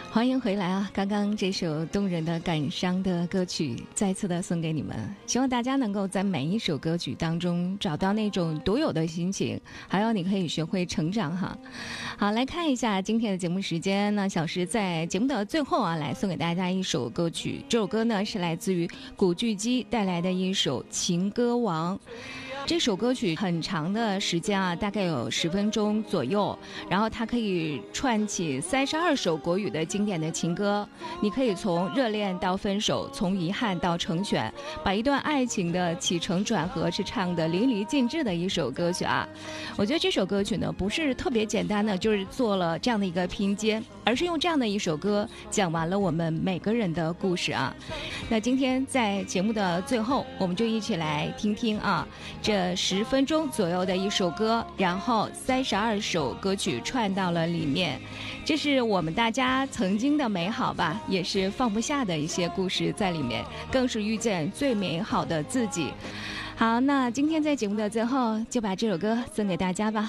欢迎回来啊！刚刚这首动人的感伤的歌曲再次的送给你们，希望大家能够在每一首歌曲当中找到那种独有的心情，还有你可以学会成长哈。好，来看一下今天的节目时间呢，小石在节目的最后啊，来送给大家一首歌曲，这首歌呢是来自于古巨基带来的一首《情歌王》。这首歌曲很长的时间啊，大概有10分钟左右，然后它可以串起32首国语的经典的情歌，你可以从热恋到分手，从遗憾到成全，把一段爱情的起承转合是唱得淋漓尽致的一首歌曲啊。我觉得这首歌曲呢，不是特别简单的就是做了这样的一个拼接，而是用这样的一首歌讲完了我们每个人的故事啊。那今天在节目的最后，我们就一起来听听啊，这10分钟左右的一首歌，然后32首歌曲串到了里面，这是我们大家曾经的美好吧，也是放不下的一些故事在里面，更是遇见最美好的自己。好，那今天在节目的最后就把这首歌送给大家吧。